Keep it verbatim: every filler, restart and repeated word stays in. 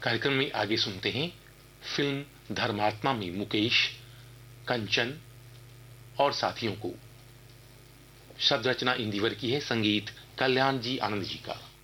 कार्यक्रम में आगे सुनते हैं फिल्म धर्मात्मा में मुकेश, कंचन और साथियों को। शब्द रचना इंदिवर की है, संगीत कल्याण जी आनंद जी का।